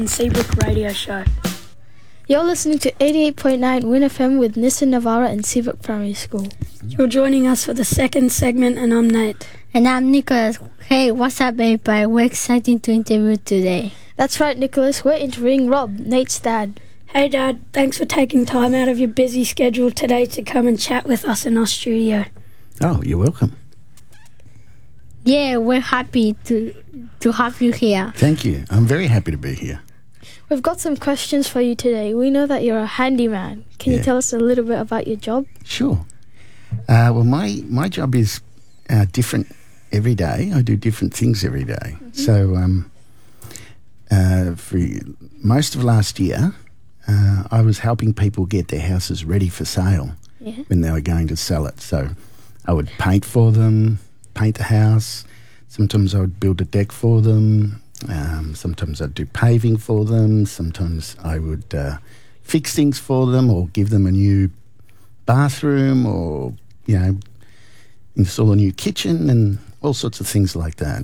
Seabrook Radio Show. You're listening to 88.9 Win FM with Nissan Navara and Seabrook Primary School. You're joining us for the second segment, and I'm Nate. And I'm Nicholas. Hey, what's up, everybody? We're excited to interview today. That's right, Nicholas. We're interviewing Rob, Nate's dad. Hey, Dad. Thanks for taking time out of your busy schedule today to come and chat with us in our studio. Oh, you're welcome. Yeah, we're happy to have you here. Thank you. I'm very happy to be here. We've got some questions for you today. We know that you're a handyman. Can you tell us a little bit about your job? Sure. Well, my job is different every day. I do different things every day. So for most of last year, I was helping people get their houses ready for sale when they were going to sell it. So I would paint for them, paint the house. Sometimes I would build a deck for them. Sometimes I'd do paving for them. Sometimes I would fix things for them or give them a new bathroom or, install a new kitchen and all sorts of things like that.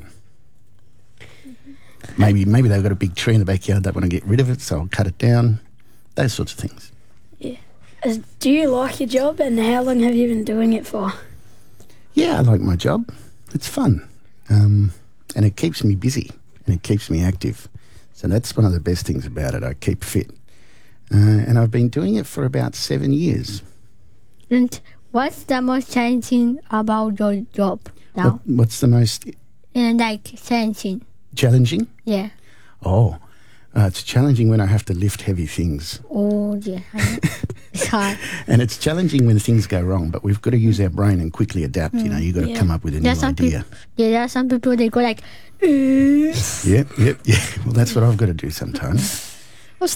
Maybe they've got a big tree in the backyard, they want to get rid of it, so I'll cut it down. Those sorts of things. Yeah. Do you like your job, and how long have you been doing it for? Yeah, I like my job. It's fun. And it keeps me busy and it keeps me active. So that's one of the best things about it. I keep fit. And I've been doing it for about 7 years. And what's the most challenging about your job now? What's the most... challenging. Challenging? Yeah. Oh, it's challenging when I have to lift heavy things. Oh, yeah. It's hard. And it's challenging when things go wrong, but we've got to use our brain and quickly adapt. You've got to come up with a new idea. There are some people, they go like... Yep. Well, that's what I've got to do sometimes.